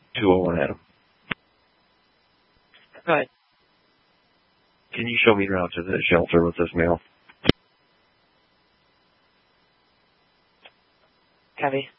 201 Adam. Go ahead. Can you show me around to the shelter with this mail? Copy.